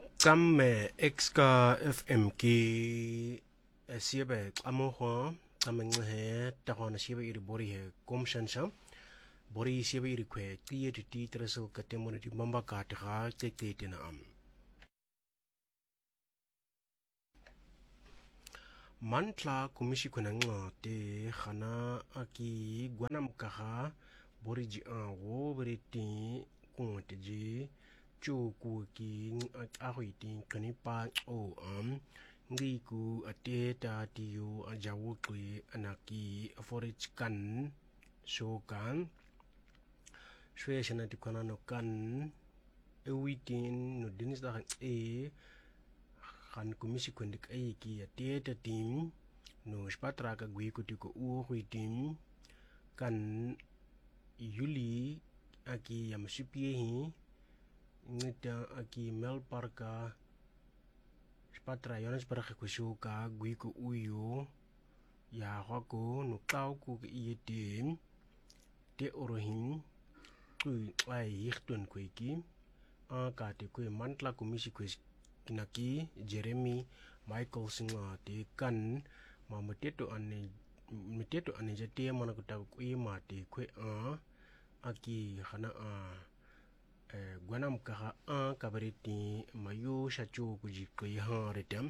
Kamme exka FM ki siebe amoho kamenhe tahona siebe iri bori he komshansha bori siebe iri kwe tiye ti tresel katemoni ti mamba katiha teketina am mantla kumishi kuna te khana aki gwanam kaha bori ji ango bori ti kunte ji chuku ki ahuiti kanipa o ngiku ateta tiyo ajawukli anaki forich kan shokan shweshana tikana no kan ewitin no dinis da kan kumisi kundik ki ateta tim no spatra ka gwi kutiko uhuitim kan yuli aki yamasipiehi ngita aki mel parka spatra yonas parka kushuka guiku uyu ya hako nukau ku iyetim te orohim kui ai yihtun kuiki aka te kui mantla kumisi kuis kinaki Jeremy Michael singa te kan mamateto ane jate mana kutaku kui mate kui aki hana gwanam kaha kabariti mayo shacho kujikoi retem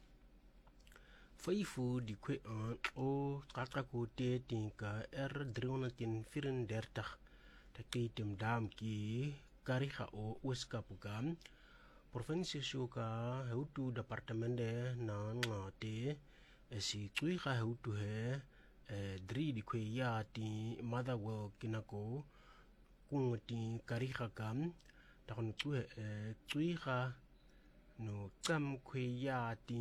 faifu di kwe o kakaku te tinka drionatin firin dertag takitim dam ki kariha o uskapukam provinsi suka heutu departemente na ngate si kui ha heutu he dri di kwe ya ti mother world kinako kungti kariha kam takon kui ha no kam kwe ya ti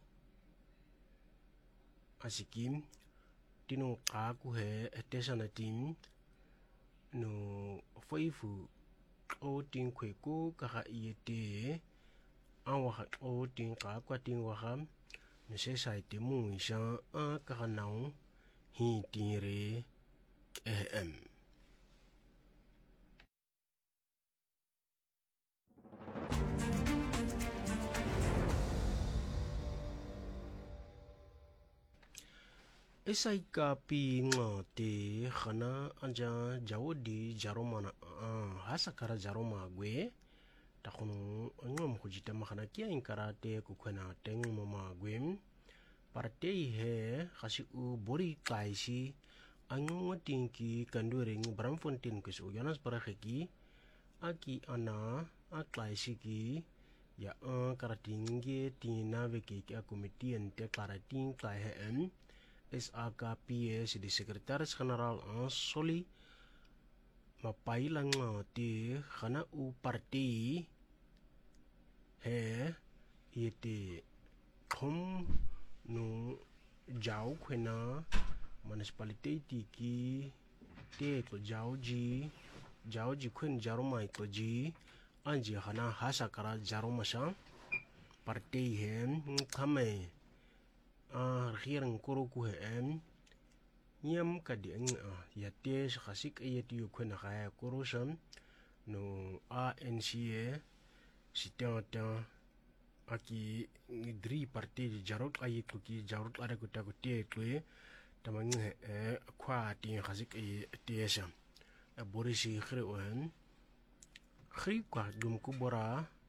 asikim tino kaku he tesana tim no faifu o tin kwe ko kaha iete awaha o tin kakwa tin waha no se sai te mu isa kaha nau hi tire Esai ka pi te khana anja jawodi jaromana hasakara jaroma gwe takhunu ngom khujita makhana kia inkarate kukwena teng mama gwe partei he khasi u bori kaisi angongo tinki kanduring Bramfontein kusu Jonas Barakheki aki ana aklaisi ki ya karatinge tina veke ki akomitien te karating kai hem SAKPS di Sekretaris General Soli mapailang te khana u parti he yete khom no jau khena municipality ki te ko jauji khuen jaromai ko ji anji khana hasakara jaromasa parti he khame hirang koro ku nyam kadi ya te khasik ayeti khona kaya korosam no ANC sitata aki dri parti jarot ayet ki jarot ada ku ta ku te ku tamang khwa ti khasik te sam borisi khre khri kwa dum ku bora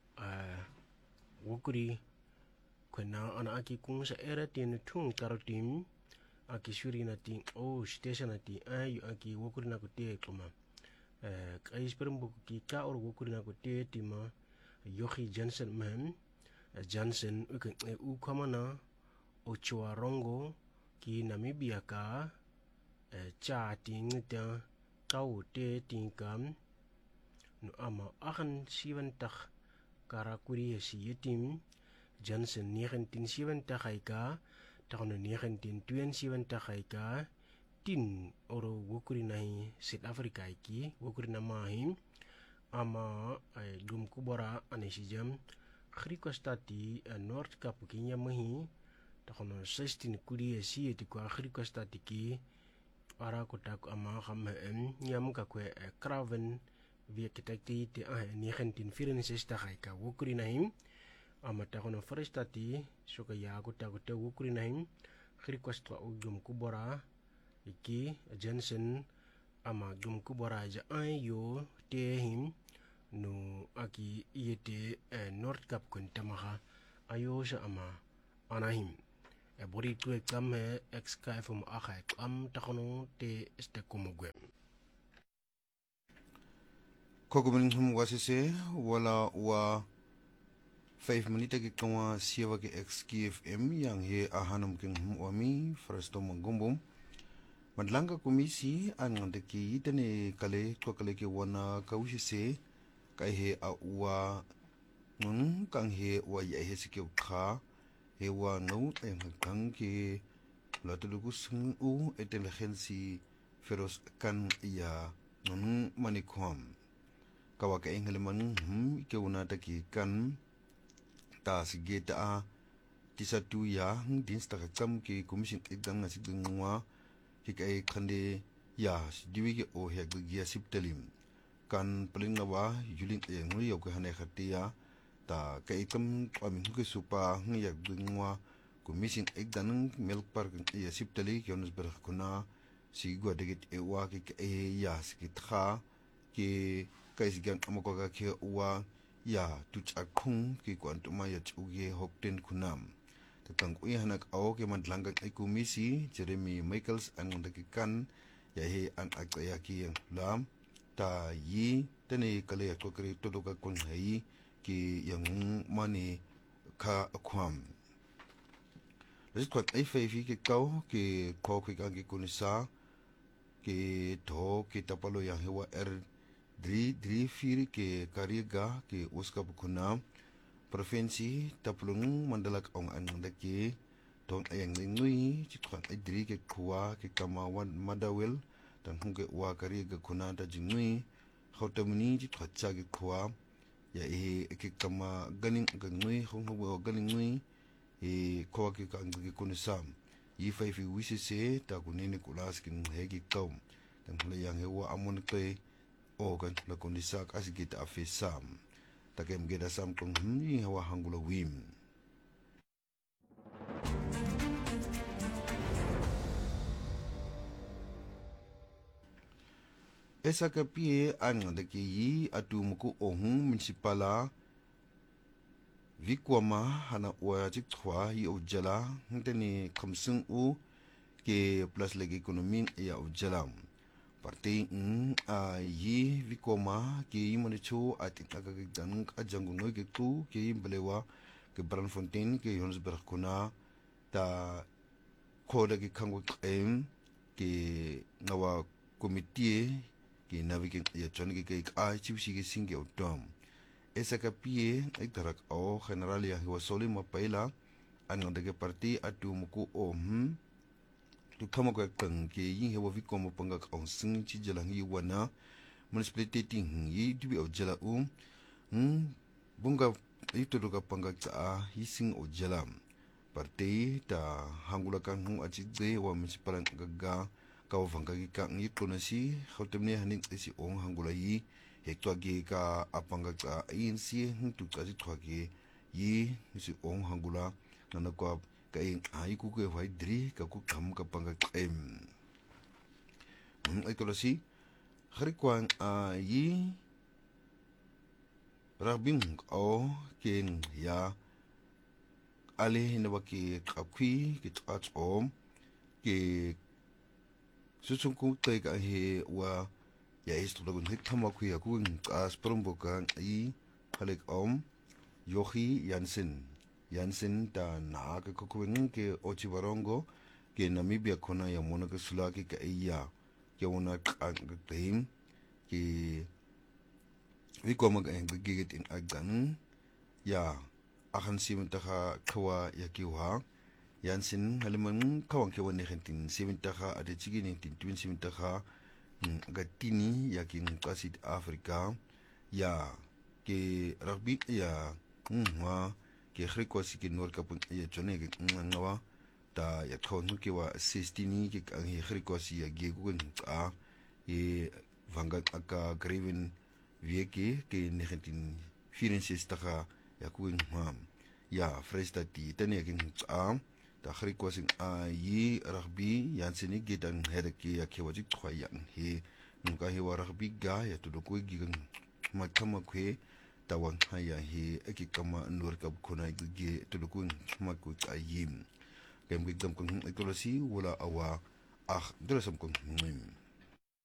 wukuri kwena ana aki kung sa era tin tung karotim aki shuri na tin station na tin ayu aki wokuri na kutie kuma kai spermbo ki ka or wokuri na kutie tima Yochi Johnson u kama na Ochoa Rongo ki Namibia ka cha ting ta kau te ting kam no ama akan siwantag karakuri si yetim Johnson 1970 ka takono 1972 ka tin oro wokuri nahi South Africa ki wokuri na mahim ama dum kubora anesijam khriko stati North Kapukinya mahi takono 16 kuri si eti kwa khriko stati ki ara kotak ama khamhem nyam ka kwe Craven via kitakti te 1964 ka wokuri nahim amata kono forestati soka ya kuta wukurinahin request wa ugum kubora iki Jensen ama gum kubora ja an yo te him no aki yete North Cap kun tamaha ayo sha ama anahim bori tu ekam XK from akha am takono te stekumugwem kogumin wasise wala wa 5 minute ke kawa siwa ke XKFM yang he ahanam king wami first gumbum madlanga komisi an ngande ki itane kale to kale ke wana kausise kai he a wa nun kang he wa ya he sike kha he wa no en kang ke la tugu sung u intelligence feros kan ya nun manikom kawa ka engel man ke una ta ki kan ta sigeta a tisatu ya din sta kam ke commission idang ngasi dingwa ki kai khande ya diwi ke o he gi siptelim kan plinga wa yulin e ngui yo ka hane khatia ta kai kam amin ke supa ngi ya dingwa commission idang milk park ya sipteli ke onus ber kuna si gwa degit e wa ki ya sikit kha ke kai sigan amako ka ke wa ya tuch akung ki kwantuma ya chuge hokten kunam tatang uya hanak aw ke madlangak ay komisi Jeremy Michaels ang ndaki kan ya he an akaya ki lam ta yi tane kale to kre to ka kun hai ki yang mani ka akwam leskwat ay feifi ke kaw ke ko ki kunisa ke to ke tapalo yang hewa dri firi ke kariga ke uska bukuna provinsi tapulung mandalak ong andaki ton ayang ngui chitwan dri ke kuwa ke kamawan madawel dan hungke wa kariga kuna da jingui khautamuni chitwa chagi kuwa ya ke kama ganing ngui hongho ganing ngui kuwa ke kangi kunisam yi faifi wisise ta kunene kulas kin hegi kaum dan yang hewa amon ke organ la kondisa kasi kita afisam takem geda sam kong ni hawa hangula wim esa kapie an de ki yi atu muku ohun municipala vikwama hana wa jikwa yi ojala nteni kamsung u ke plus legi ekonomi ya ojalam parti yi vikoma ki monicho atin agagdan ajangu no ke tu ki belewa ke Brandfontein ke Johannesburg kuna ta koda ki kango em ke nawa komite ki navigate ya chon ke a chiwsi ke singe odom esa kapie ektarak o general ya wa soli mapaila an ngade parti atu muku tu kama kwa kang ke yin hewa vikoma panga ong sing chi jalang yi wana municipality ting yi dubi o jala bunga itu doka panga cha yi sing o jala partai ta hangula kang hung achi de wa municipalan gaga ka vanga ki kang yi konasi khotemne hanin isi ong hangula yi hekto ge ka apanga cha yin si tu cha ji thwage yi isi ong hangula nana kwa kai ai ku ke vai dri ka ku kam ka panga em ai kolasi khari kwang yi rabing o ken ya ale hina waki kapki ki tats om ke susung ku tai ka he wa ya isto lagun hik thama ku ya ku as promboka ai khalik om Yohi Jansen ta na ke kukuwing ke Ochiwarongo ke Namibia kona ya mona ke sulaki ke iya ke wana kagim ke wiko mag ang gigit in agdan ya akan simentaha kawa ya kiwa Jansen haliman kawang ke wana hentin simentaha ade chigi nentin twin simentaha agatini ya kin kasit Afrika ya ke rugby ya ke hriko sikin nor kapun ya chone ke ngawa ta ya thon ke wa 16 ke ang hriko si ya ge gun a vanga aka greven wieke ke 1964 ya kun ya Freistati tani king a ta khri ko sing a yi rugby yan sini gitan hedaki ya kewaji khoyang he nuka he wa rugby ga ya to ko gigan makama kwe tawang haya he ekikama nur kab khona gi to ko makku ayim kem gam ko ekolosi wala awa dresam ko